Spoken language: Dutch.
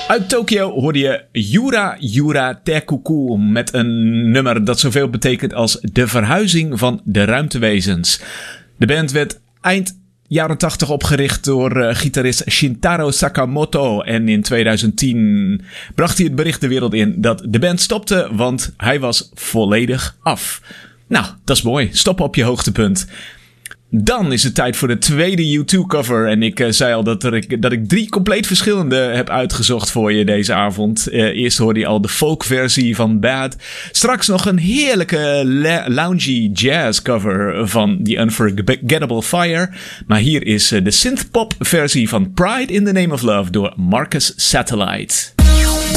Uit Tokio hoorde je Yura Yura Tekuku met een nummer dat zoveel betekent als de verhuizing van de ruimtewezens. De band werd eind jaren 80 opgericht door gitarist Shintaro Sakamoto en in 2010 bracht hij het bericht de wereld in dat de band stopte, want hij was volledig af. Nou, dat is mooi. Stop op je hoogtepunt. Dan is het tijd voor de tweede U2-cover. En ik zei al dat ik 3 compleet verschillende heb uitgezocht voor je deze avond. Eerst hoorde je al de folk-versie van Bad. Straks nog een heerlijke loungy jazz-cover van The Unforgettable Fire. Maar hier is de synthpop-versie van Pride in the Name of Love door Marcus Satellite.